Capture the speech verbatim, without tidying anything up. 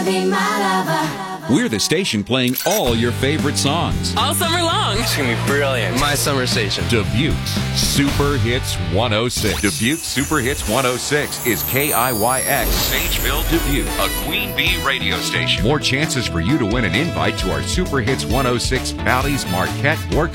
be my lover. We're the station playing all your favorite songs. All summer long. It's going to be brilliant. My summer station. Dubuque's Super Hits one oh six. Dubuque Super Hits one oh six is K I Y X, Sageville, Dubuque, a Queen Bee radio station. More chances for you to win an invite to our Super Hits one oh six Bally's, Marquette, or